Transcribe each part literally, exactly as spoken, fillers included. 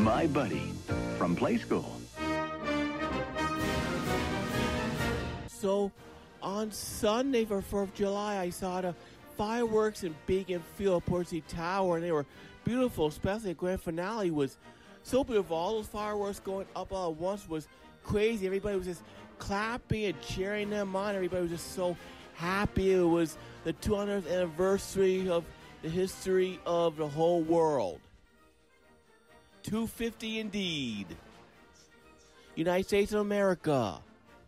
My Buddy from Play School. So, on Sunday for fourth of July, I saw the fireworks in Beacon Field, Portsea Tower, and they were beautiful, especially the grand finale was so beautiful. All those fireworks going up all at once was crazy. Everybody was just clapping and cheering them on. Everybody was just so happy. It was the two hundredth anniversary of the history of the whole world. two fifty indeed. United States of America.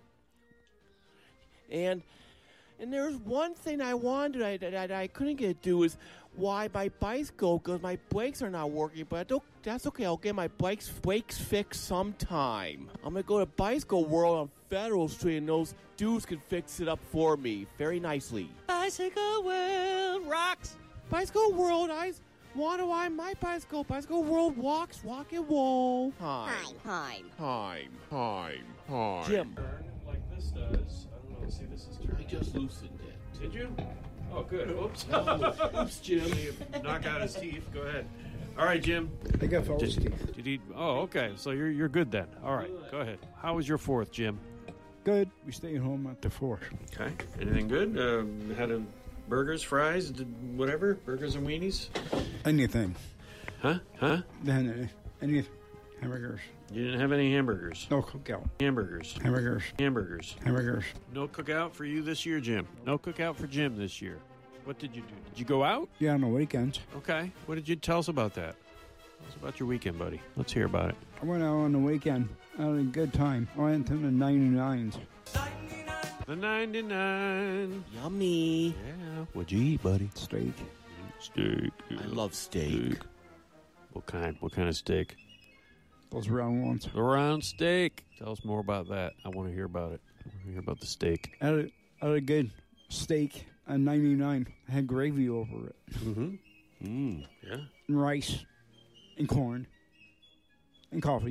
And and there's one thing I wanted I, that I couldn't get to is why my bicycle, because my brakes are not working, but that's okay. I'll get my brakes, brakes fixed sometime. I'm going to go to Bicycle World on Federal Street, and those dudes can fix it up for me very nicely. Bicycle World rocks. Bicycle World, I want to ride my bicycle. Bicycle World walks, walk and roll. Heim, Heim. Heim, Heim, Heim. Jim. Turn like this does. I don't know. See, this is turning. I just loosened it. Did you? Oh, good. Oops. Oops, Jim. Knock out his teeth. Go ahead. All right, Jim. I got false Did, teeth. did he? Oh, okay. So you're you're good then. All right. Go ahead. How was your fourth, Jim? Good. We stayed home at the fourth. Okay. Anything good? Um, had a burgers, fries, did whatever? Burgers and weenies? Anything. Huh? Huh? Then uh, any hamburgers. You didn't have any hamburgers? No cookout. Hamburgers. Hamburgers. Hamburgers. Hamburgers. No cookout for you this year, Jim. No cookout for Jim this year. What did you do? Did you go out? Yeah, on the weekends. Okay. What did you tell us about that? Tell us about your weekend, buddy. Let's hear about it. I went out on the weekend. I had a good time. I went to the ninety-nines. The ninety-nine. Yummy. Yeah. What'd you eat, buddy? Steak. Steak. I love steak. steak. What kind? What kind of steak? Those round ones. The round steak. Tell us more about that. I want to hear about it. I want to hear about the steak. I had a, I had a good steak at ninety-nine. I had gravy over it. Mm-hmm. Mm. Yeah. And rice. And corn. And coffee.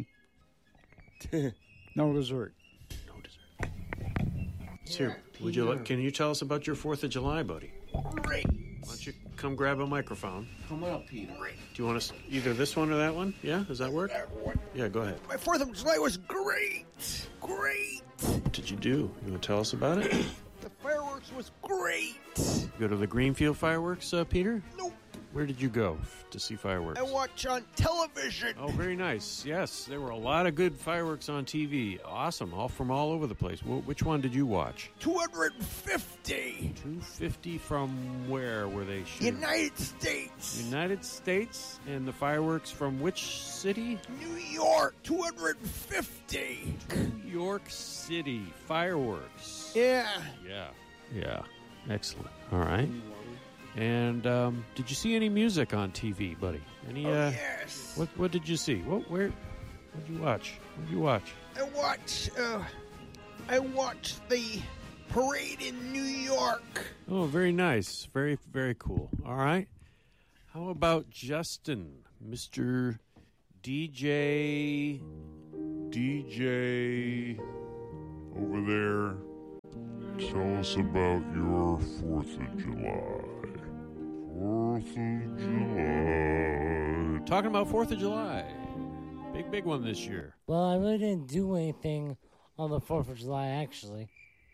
No dessert. No dessert. Here, would you like, can you tell us about your fourth of July, buddy? Great. Why don't you come grab a microphone? Come on up, Peter. Do you want us either this one or that one? Yeah, does that work? Yeah, go ahead. My fourth of July was great. Great. What did you do? You want to tell us about it? The fireworks was great. You go to the Greenfield fireworks, uh, Peter? Nope. Where did you go to see fireworks? I watch on television. Oh, very nice. Yes, there were a lot of good fireworks on T V. Awesome, all from all over the place. Well, which one did you watch? two hundred fifty. two fifty from where were they shooting? United States. United States? And the fireworks from which city? New York. two hundred fifty. New York City fireworks. Yeah. Yeah. Yeah. Excellent. All right. And um, did you see any music on T V, buddy? Any? Oh, uh, yes. What What did you see? What Where? What did you watch? What did you watch? I watch. Uh, I watched the parade in New York. Oh, very nice. Very very cool. All right. How about Justin, Mister D J? D J over there. Tell us about your fourth of July. fourth of July. Talking about fourth of July. Big, big one this year. Well, I really didn't do anything on the fourth of July, actually.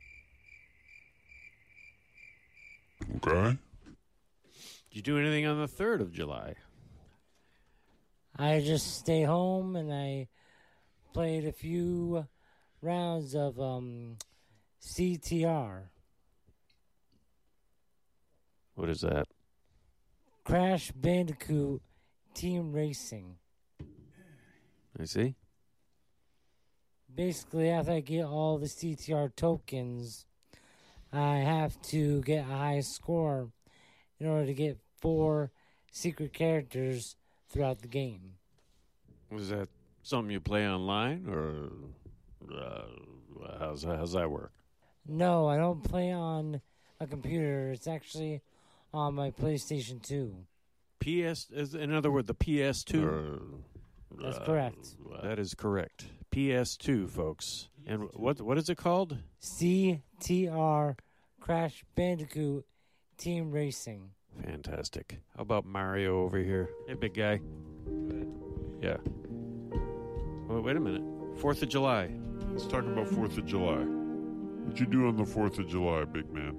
Okay. Did you do anything on the third of July? I just stayed home and I played a few rounds of um, C T R. What is that? Crash Bandicoot Team Racing. I see. Basically, after I get all the C T R tokens, I have to get a high score in order to get four secret characters throughout the game. Was that something you play online, or uh, how's, how's that work? No, I don't play on a computer. It's actually on my PlayStation two. P S, is, in other words, the P S two? That's correct. Uh, that is correct. P S two, folks. And what what is it called? C T R Crash Bandicoot Team Racing. Fantastic. How about Mario over here? Hey, big guy. Yeah. Well, wait a minute. Fourth of July. Let's talk about Fourth of July. What you do on the Fourth of July, big man?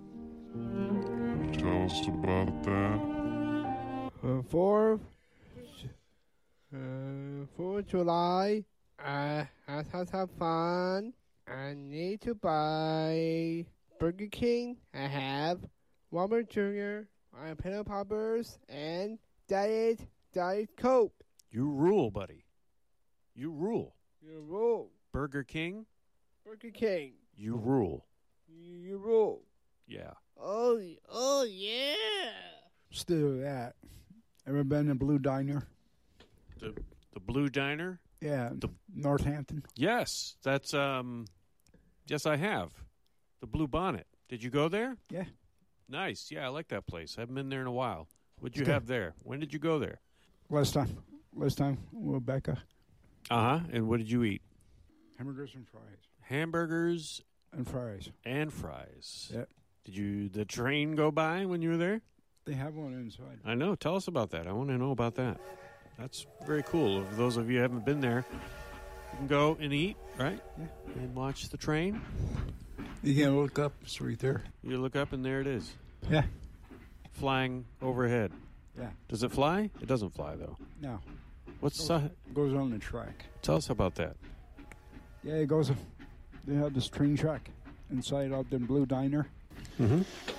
Tell us about that. Uh, for uh, for July, I have to have fun. I need to buy Burger King. I have Walmart Junior, I have Peanut Poppers, and Diet Diet Coke. You rule, buddy. You rule. You rule. Burger King, Burger King. you rule. You, you rule. Yeah. Oh, oh yeah. Still that. Ever been to Blue Diner? The the Blue Diner? Yeah, The- Northampton. Yes, that's um yes I have. The Blue Bonnet. Did you go there? Yeah. Nice. Yeah, I like that place. I haven't been there in a while. What'd you It's good. have there? When did you go there? Last time. Last time, Rebecca. Uh-huh. And what did you eat? Hamburgers and fries. Hamburgers And fries. and fries. Yep. Did you the train go by when you were there? They have one inside. I know. Tell us about that. I want to know about that. That's very cool. For those of you who haven't been there, you can go and eat, right? Yeah. And watch the train. You can look up. It's right there. You look up and there it is, Yeah. flying overhead. Yeah. Does it fly? It doesn't fly though. No. What's Goes, uh, goes on the track. tell us about that? Yeah, it goes. They have this train track inside of the Blue Diner. Mm-hmm.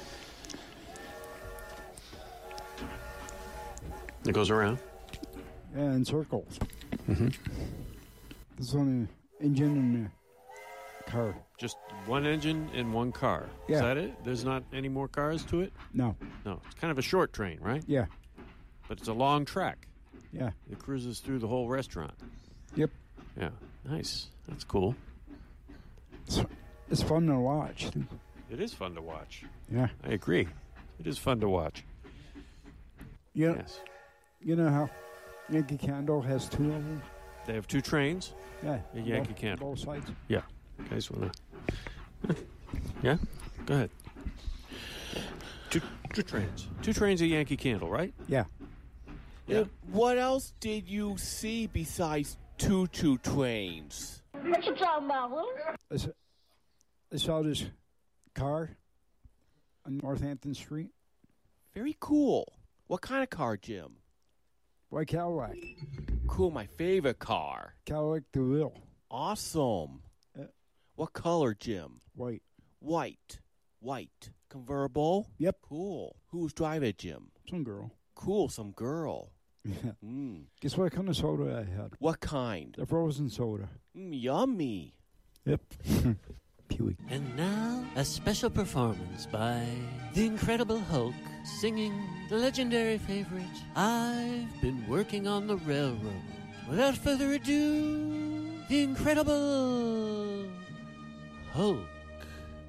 It goes around. Yeah, in circles. Mm-hmm. There's only engine and the car. Just one engine and one car. Yeah. Is that it? There's not any more cars to it? No. No. It's kind of a short train, right? Yeah. But it's a long track. Yeah. It cruises through the whole restaurant. Yep. Yeah. Nice. That's cool. It's, it's fun to watch. Too. It is fun to watch. Yeah. I agree. It is fun to watch. You know, Yes. you know how Yankee Candle has two of them? They have two trains. Yeah. A Yankee both, Candle. Both sides. Yeah. You guys want to? Yeah? Go ahead. Two, two trains. Two trains of Yankee Candle, right? Yeah. Yeah. And what else did you see besides two two trains? What you talking about, Will? I saw, I saw this car on Northampton Street. Very cool. What kind of car, Jim? White Cadillac. Cool, my favorite car. Cadillac DeVille. Awesome. Yeah. What color, Jim? White. White. White. Convertible? Yep. Cool. Who's driving it, Jim? Some girl. Cool, some girl. Yeah. Mm. Guess what kind of soda I had? What kind? The frozen soda. Mm, yummy. Yep. Pewee. And now, a special performance by The Incredible Hulk singing the legendary favorite, I've Been Working on the Railroad. Without further ado, The Incredible Hulk.